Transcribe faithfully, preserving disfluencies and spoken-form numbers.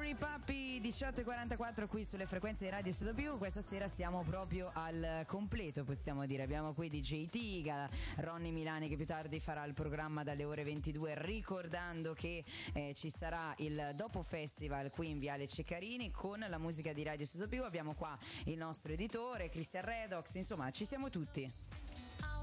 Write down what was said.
i Pappi, diciotto e quarantaquattro qui sulle frequenze di Radio Studio Più. Questa sera siamo proprio al completo, possiamo dire. Abbiamo qui D J Tiga, Ronny Milani che più tardi farà il programma dalle ore ventidue, ricordando che eh, ci sarà il Dopo Festival qui in Viale Ceccarini con la musica di Radio Studio Più. Abbiamo qua il nostro editore Christian Redox, insomma ci siamo tutti.